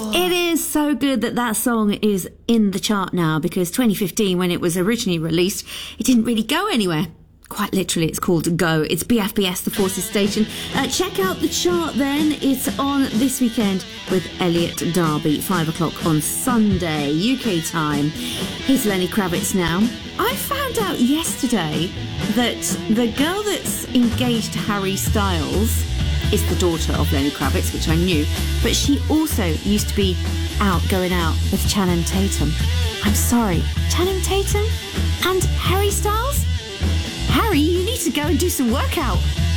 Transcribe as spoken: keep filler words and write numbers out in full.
It is so good that that song is in the chart now, because twenty fifteen, when it was originally released, it didn't really go anywhere. Quite literally, it's called Go. It's B F B S, The Forces Station. Uh, check out the chart then. It's on this weekend with Elliot Derby, five o'clock on Sunday, U K time. Here's Lenny Kravitz now. I found out yesterday that the girl that's engaged to Harry Styles is the daughter of Lenny Kravitz, which I knew, but she also used to be out, going out with Channing Tatum. I'm sorry, Channing Tatum and Harry Styles? Harry, you need to go and do some workout.